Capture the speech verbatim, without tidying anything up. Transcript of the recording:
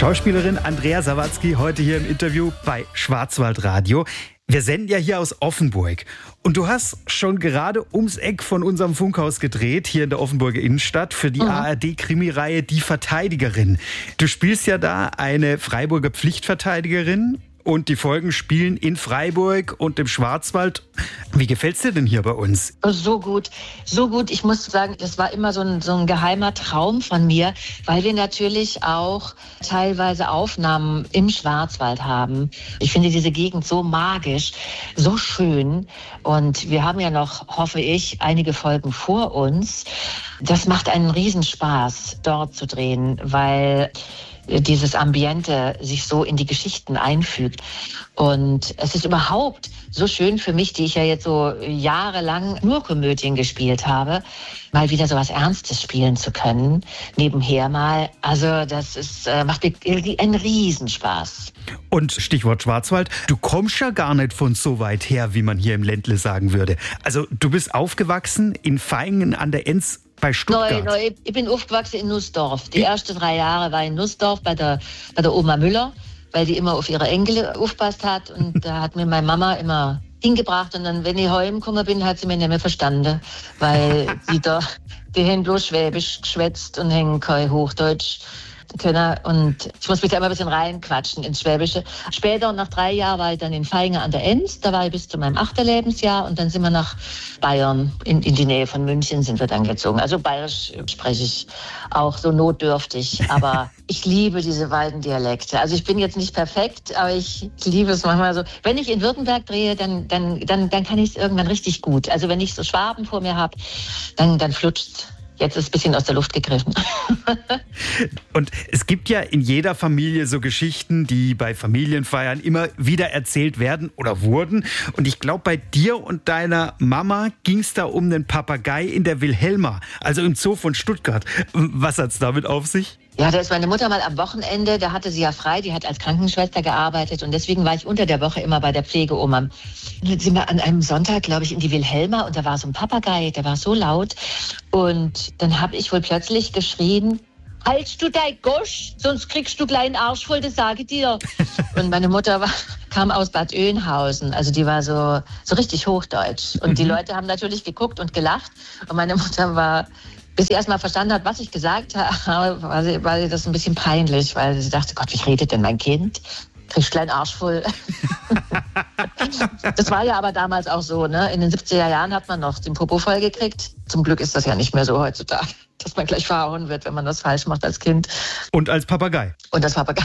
Schauspielerin Andrea Sawatzki heute hier im Interview bei Schwarzwaldradio. Wir senden ja hier aus Offenburg. Und du hast schon gerade ums Eck von unserem Funkhaus gedreht, hier in der Offenburger Innenstadt, für die mhm. A R D-Krimireihe Die Verteidigerin. Du spielst ja da eine Freiburger Pflichtverteidigerin. Und die Folgen spielen in Freiburg und im Schwarzwald. Wie gefällt's dir denn hier bei uns? So gut, so gut. Ich muss sagen, das war immer so ein, so ein geheimer Traum von mir, weil wir natürlich auch teilweise Aufnahmen im Schwarzwald haben. Ich finde diese Gegend so magisch, so schön. Und wir haben ja noch, hoffe ich, einige Folgen vor uns. Das macht einen Riesenspaß, dort zu drehen, weil dieses Ambiente sich so in die Geschichten einfügt. Und es ist überhaupt so schön für mich, die ich ja jetzt so jahrelang nur Komödien gespielt habe, mal wieder so was Ernstes spielen zu können, nebenher mal. Also das ist, äh, macht mir einen Riesenspaß. Und Stichwort Schwarzwald, du kommst ja gar nicht von so weit her, wie man hier im Ländle sagen würde. Also du bist aufgewachsen in Vaihingen an der Enz bei Stuttgart. Nein, nein, ich bin aufgewachsen in Nussdorf. Die ersten drei Jahre war in Nussdorf bei der, bei der Oma Müller, weil die immer auf ihre Enkel aufpasst hat. Und da hat mir meine Mama immer hingebracht. Und dann, wenn ich heimgekommen bin, hat sie mich nicht mehr verstanden, weil die da, die haben bloß Schwäbisch geschwätzt und haben kein Hochdeutsch können. Und ich muss mich da immer ein bisschen reinquatschen ins Schwäbische. Später, nach drei Jahren, war ich dann in Vaihingen an der Enz. Da war ich bis zu meinem achten Lebensjahr. Und dann sind wir nach Bayern, in, in die Nähe von München sind wir dann gezogen. Also bayerisch spreche ich auch so notdürftig. Aber ich liebe diese beiden Dialekte. Also ich bin jetzt nicht perfekt, aber ich liebe es manchmal so. Wenn ich in Württemberg drehe, dann, dann, dann, dann kann ich es irgendwann richtig gut. Also wenn ich so Schwaben vor mir habe, dann, dann flutscht's. Jetzt ist es ein bisschen aus der Luft gegriffen. Und es gibt ja in jeder Familie so Geschichten, die bei Familienfeiern immer wieder erzählt werden oder wurden. Und ich glaube, bei dir und deiner Mama ging es da um einen Papagei in der Wilhelma, also im Zoo von Stuttgart. Was hat's damit auf sich? Ja, da ist meine Mutter mal am Wochenende, da hatte sie ja frei, die hat als Krankenschwester gearbeitet und deswegen war ich unter der Woche immer bei der Pflegeoma. Und dann sind wir an einem Sonntag, glaube ich, in die Wilhelma und da war so ein Papagei, der war so laut und dann habe ich wohl plötzlich geschrien: Haltst du dein Gosch, sonst kriegst du kleinen Arsch voll, das sage ich dir. Und meine Mutter war, kam aus Bad Oeynhausen, also die war so, so richtig hochdeutsch. Und die Leute haben natürlich geguckt und gelacht und meine Mutter war, bis sie erst mal verstanden hat, was ich gesagt habe, war sie, war sie das ein bisschen peinlich, weil sie dachte, Gott, wie redet denn mein Kind? Kriegst kleinen Arsch voll. Das war ja aber damals auch so, ne? In den siebziger Jahren hat man noch den Popo voll gekriegt. Zum Glück ist das ja nicht mehr so heutzutage, dass man gleich verhauen wird, wenn man das falsch macht als Kind. Und als Papagei. Und als Papagei.